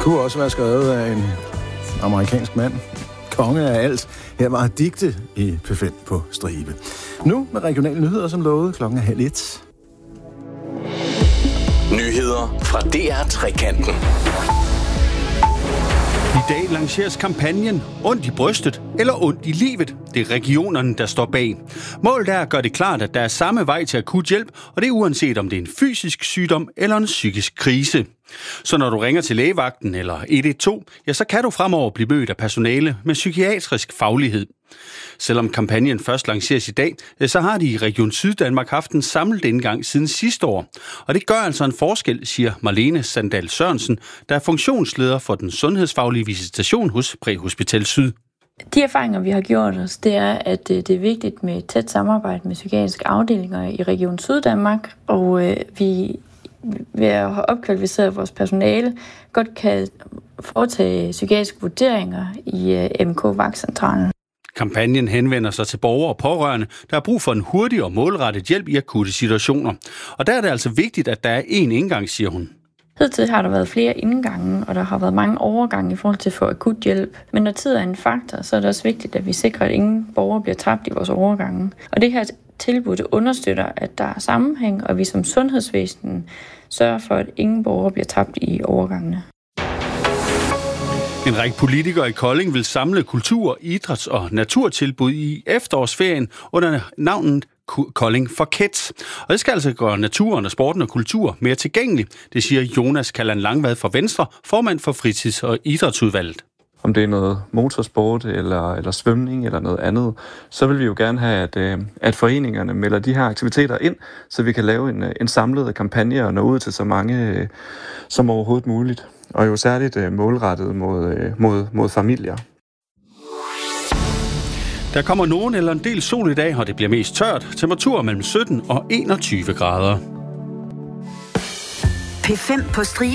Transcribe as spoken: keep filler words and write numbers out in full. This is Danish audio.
kunne også være skrevet af en amerikansk mand. Konge af alt. Her var digte i P fem på stribe. Nu med regionale nyheder, som lovet klokken er halv et. Nyheder fra D R Trekanten. I dag lanceres kampagnen Ondt i brystet eller ondt i livet. Det er regionerne, der står bag. Målet er at gøre det klart, at der er samme vej til akut hjælp, og det er uanset om det er en fysisk sygdom eller en psykisk krise. Så når du ringer til lægevagten eller et et to, ja, så kan du fremover blive mødt af personale med psykiatrisk faglighed. Selvom kampagnen først lanceres i dag, så har de i Region Syddanmark haft en samlet indgang siden sidste år. Og det gør altså en forskel, siger Marlene Sandal Sørensen, der er funktionsleder for den sundhedsfaglige visitation hos Præhospital Syd. De erfaringer, vi har gjort os, det er, at det er vigtigt med et tæt samarbejde med psykiatriske afdelinger i Region Syddanmark, og øh, vi ved at have opkvalificeret vores personale, godt kan foretage psykiatriske vurderinger i øh, M K-vagtcentralen. Kampagnen henvender sig til borgere og pårørende, der har brug for en hurtig og målrettet hjælp i akutte situationer. Og der er det altså vigtigt, at der er én indgang, siger hun. Hidtil har der været flere indgange, og der har været mange overgange i forhold til at få akut hjælp. Men når tid er en faktor, så er det også vigtigt, at vi sikrer, at ingen borgere bliver tabt i vores overgange. Og det her tilbud det understøtter, at der er sammenhæng, og vi som sundhedsvæsen sørger for, at ingen borgere bliver tabt i overgangene. En række politikere i Kolding vil samle kultur-, idræts- og naturtilbud i efterårsferien under navnet Kolding for Kids. Og det skal altså gøre naturen og sporten og kultur mere tilgængelig, det siger Jonas Kalland Langvad fra Venstre, formand for fritids- og idrætsudvalget. Om det er noget motorsport eller, eller svømning eller noget andet, så vil vi jo gerne have, at, at foreningerne melder de her aktiviteter ind, så vi kan lave en, en samlet kampagne og nå ud til så mange som overhovedet muligt. Og jo særligt målrettet mod, mod, mod familier. Der kommer nogen eller en del sol i dag, og det bliver mest tørt. Temperaturer mellem sytten og enogtyve grader. P fem på stribe.